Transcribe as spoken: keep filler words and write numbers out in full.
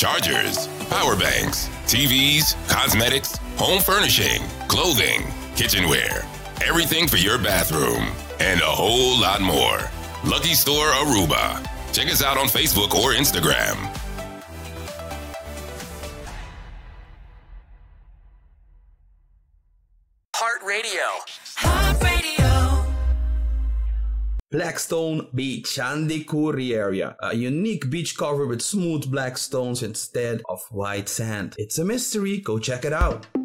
chargers, power banks, T Vs, cosmetics, home furnishing, clothing, kitchenware, everything for your bathroom, and a whole lot more. Lucky Store Aruba. Check us out on Facebook or Instagram. Heart Radio. Heart Radio. Blackstone Beach and the Curry area. A unique beach cover with smooth black stones instead of white sand. It's a mystery. Go check it out.